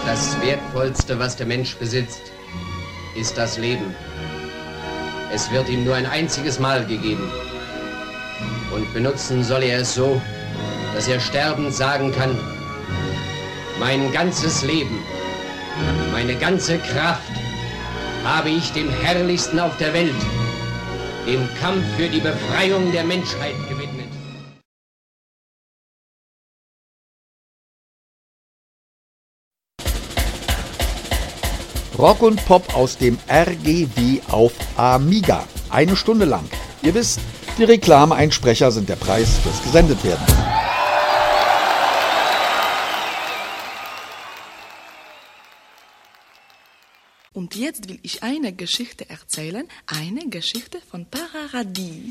Das Wertvollste, was der Mensch besitzt, ist das Leben. Es wird ihm nur ein einziges Mal gegeben. Und benutzen soll er es so, dass er sterbend sagen kann, mein ganzes Leben, meine ganze Kraft habe ich dem Herrlichsten auf der Welt, dem Kampf für die Befreiung der Menschheit gewidmet. Rock und Pop aus dem RGW auf Amiga. 1 Stunde lang. Ihr wisst, die Reklameeinsprecher sind der Preis fürs Gesendetwerden. Und jetzt will ich eine Geschichte erzählen, eine Geschichte von Paradies.